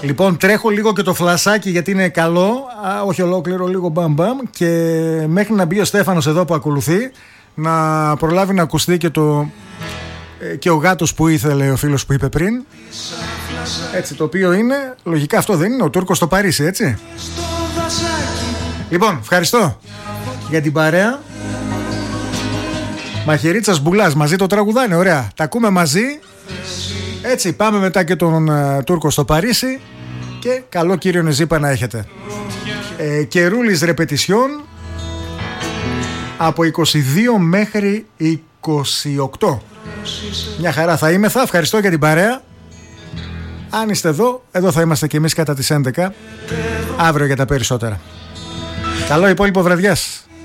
Λοιπόν, τρέχω λίγο και το φλασάκι γιατί είναι καλό. Όχι ολόκληρο, λίγο μπαμ μπαμ. Και μέχρι να μπει ο Στέφανος εδώ που ακολουθεί, να προλάβει να ακουστεί και ο γάτος που ήθελε ο φίλος που είπε πριν. Έτσι, το οποίο είναι, λογικά αυτό δεν είναι, ο Τούρκος στο Παρίσι, έτσι. Λοιπόν, ευχαριστώ για την παρέα. Μαχαιρίτσας Μπουλάς, μαζί το τραγουδάνε, ωραία. Τα ακούμε μαζί. Έτσι, πάμε μετά και τον Τούρκο στο Παρίσι. Και καλό κύριο Νεζίπα να έχετε. Καιρούλης ρεπετησιών από 22 μέχρι 28. Μια χαρά θα είμαι, ευχαριστώ για την παρέα. Αν είστε εδώ θα είμαστε και εμείς κατά τις 11 αύριο για τα περισσότερα. Καλό υπόλοιπο βραδιάς.